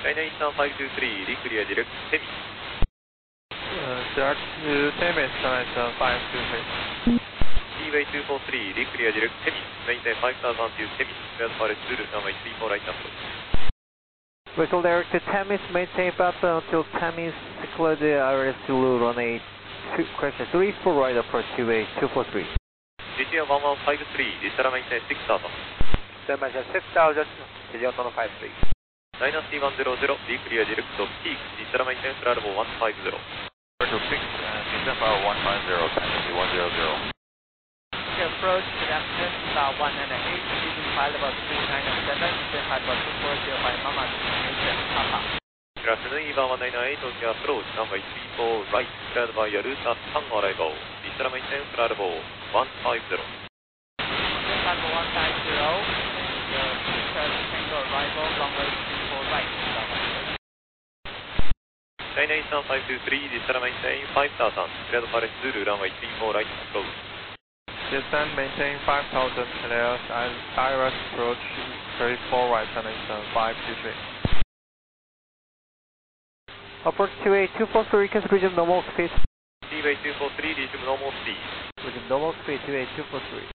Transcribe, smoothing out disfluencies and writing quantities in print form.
China Eastern 523, reclear direct Semi. Direct to Temis, China Eastern 523. Seaway 243, reclear direct Semi. Maintain 5000 to Semi. Clear for Zulu, runway 34 right approach. Vehicle direct to Temis, maintain path until Temis, clear the area Zulu, runway 34 right approach, Seaway 243. Decision 1153, Distara maintain 6000. Distara maintain 6000, Decision 1153. Dynasty 100, reclear direct to Peak, Distara maintain flight level 150. To Peak, December 150, Dynasty 100. Approach, good afternoon, star 198, leaving flight level 2907, then flight level 2405 Mama, destination Papa. Good afternoon, EVA 198, Tokyo approach, runway 34 right, cleared by Yaruta Tango arrival, Distara maintain flight level 150. Then flight level 150, Yaruta Tango arrival, runway 34 right, China Eastern 523, Distara maintain 5000, cleared for Zulu, runway 34 right approach. Descend, maintain 5000, clear, Iris approach, 34 right, China Eastern 523. Approach 28243, request resume normal speed. Seaway 243, resume normal speed. Resume normal speed, 28243.